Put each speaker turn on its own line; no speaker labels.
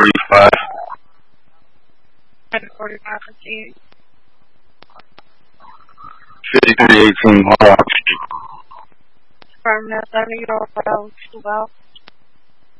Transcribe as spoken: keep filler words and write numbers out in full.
forty-five.
ten forty-five, fifteen.
fifty-three eighteen Mohawk.
From that seventy-year-old well.